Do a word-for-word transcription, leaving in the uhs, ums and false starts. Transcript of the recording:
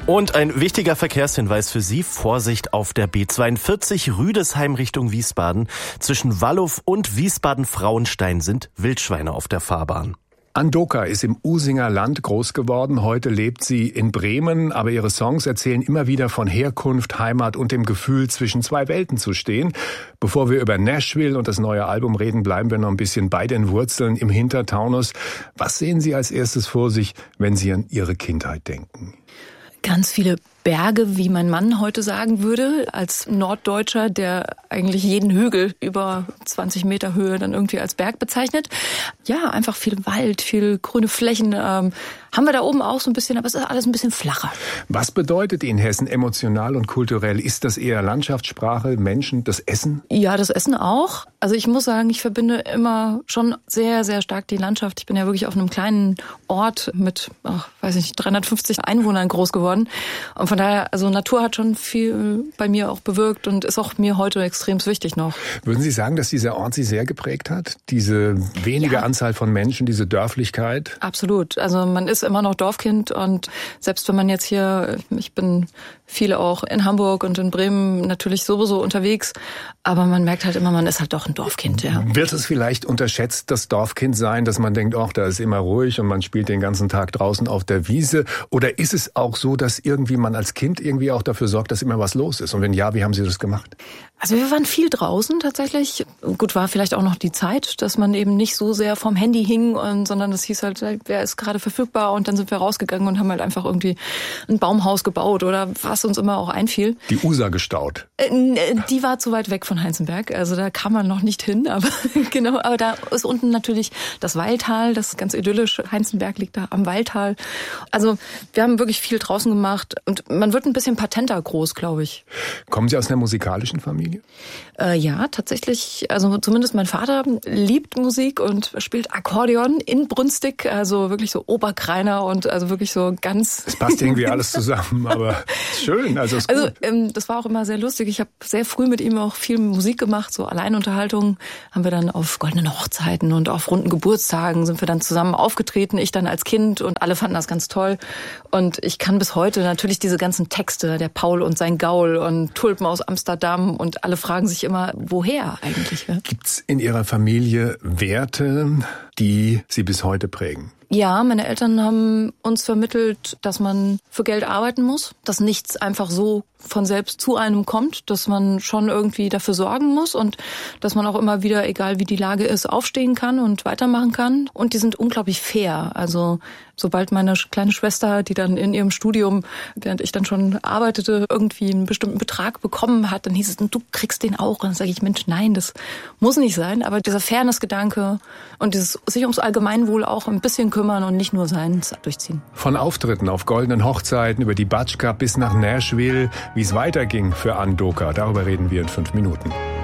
Und ein wichtiger Verkehrshinweis für Sie. Vorsicht auf der B zweiundvierzig Rüdesheim Richtung Wiesbaden. Zwischen Wallow und Wiesbaden-Frauenstein sind Wildschweine auf der Fahrbahn. Andoka ist im Usinger Land groß geworden. Heute lebt sie in Bremen, aber ihre Songs erzählen immer wieder von Herkunft, Heimat und dem Gefühl, zwischen zwei Welten zu stehen. Bevor wir über Nashville und das neue Album reden, bleiben wir noch ein bisschen bei den Wurzeln im Hintertaunus. Was sehen Sie als erstes vor sich, wenn Sie an Ihre Kindheit denken? Ganz viele Berge, wie mein Mann heute sagen würde, als Norddeutscher, der eigentlich jeden Hügel über zwanzig Meter Höhe dann irgendwie als Berg bezeichnet. Ja, einfach viel Wald, viel grüne Flächen. Ähm, haben wir da oben auch so ein bisschen, aber es ist alles ein bisschen flacher. Was bedeutet Ihnen Hessen emotional und kulturell? Ist das eher Landschaftssprache, Menschen, das Essen? Ja, das Essen auch. Also ich muss sagen, ich verbinde immer schon sehr, sehr stark die Landschaft. Ich bin ja wirklich auf einem kleinen Ort mit, ach, weiß ich nicht, dreihundertfünfzig Einwohnern groß geworden. Und von daher, also Natur hat schon viel bei mir auch bewirkt und ist auch mir heute extrem wichtig noch. Würden Sie sagen, dass dieser Ort Sie sehr geprägt hat? Diese wenige ja. Anzahl von Menschen, diese Dörflichkeit? Absolut. Also man ist immer noch Dorfkind und selbst wenn man jetzt hier, ich bin viele auch in Hamburg und in Bremen natürlich sowieso unterwegs, aber man merkt halt immer, man ist halt doch ein Dorfkind. Ja. Wird es vielleicht unterschätzt, das Dorfkind sein, dass man denkt, ach, da ist immer ruhig und man spielt den ganzen Tag draußen auf der Wiese? Oder ist es auch so, dass irgendwie man als Kind irgendwie auch dafür sorgt, dass immer was los ist? Und wenn ja, wie haben Sie das gemacht? Also wir waren viel draußen tatsächlich. Gut, war vielleicht auch noch die Zeit, dass man eben nicht so sehr vom Handy hing, und, sondern das hieß halt, wer ist gerade verfügbar, und dann sind wir rausgegangen und haben halt einfach irgendwie ein Baumhaus gebaut oder was uns immer auch einfiel. Die Usa gestaut? Die war zu weit weg von Heinzenberg, also da kann man noch nicht hin, aber genau, aber da ist unten natürlich das Waldtal, das ist ganz idyllisch. Heinzenberg liegt da am Waldtal. Also wir haben wirklich viel draußen gemacht und man wird ein bisschen patenter groß, glaube ich. Kommen Sie aus einer musikalischen Familie? Äh, ja, tatsächlich. Also zumindest mein Vater liebt Musik und spielt Akkordeon inbrünstig, also wirklich so Oberkreiner und also wirklich so ganz... Es passt irgendwie alles zusammen, aber schön. Also, ist also ähm, das war auch immer sehr lustig. Ich habe sehr früh mit ihm auch viel Musik gemacht, so Alleinunterhaltungen haben wir dann auf goldenen Hochzeiten und auf runden Geburtstagen sind wir dann zusammen aufgetreten, ich dann als Kind, und alle fanden das ganz toll. Und ich kann bis heute natürlich diese ganzen Texte, der Paul und sein Gaul und Tulpen aus Amsterdam, und alle fragen sich immer, woher eigentlich? Ja? Gibt's in Ihrer Familie Werte, die Sie bis heute prägen? Ja, meine Eltern haben uns vermittelt, dass man für Geld arbeiten muss, dass nichts einfach so von selbst zu einem kommt, dass man schon irgendwie dafür sorgen muss und dass man auch immer wieder, egal wie die Lage ist, aufstehen kann und weitermachen kann. Und die sind unglaublich fair. Also sobald meine kleine Schwester, die dann in ihrem Studium, während ich dann schon arbeitete, irgendwie einen bestimmten Betrag bekommen hat, dann hieß es, du kriegst den auch. Und dann sage ich, Mensch, nein, das muss nicht sein. Aber dieser Fairness-Gedanke und dieses sich ums Allgemeinwohl auch ein bisschen kümmern und nicht nur seins durchziehen. Von Auftritten auf goldenen Hochzeiten über die Batsch Cup bis nach Nashville, wie es weiterging für Andoka, darüber reden wir in fünf Minuten.